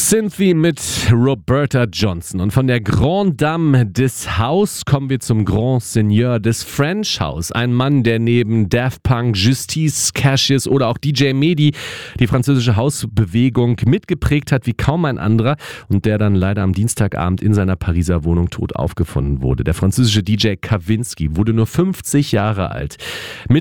Cynthia mit Roberta Johnson. Und von der Grande Dame des House kommen wir zum Grand Seigneur des French House. Ein Mann, der neben Daft Punk, Justice, Cassius oder auch DJ Mehdi die französische Hausbewegung mitgeprägt hat wie kaum ein anderer und der dann leider am Dienstagabend in seiner Pariser Wohnung tot aufgefunden wurde. Der französische DJ Kavinsky wurde nur 50 Jahre alt.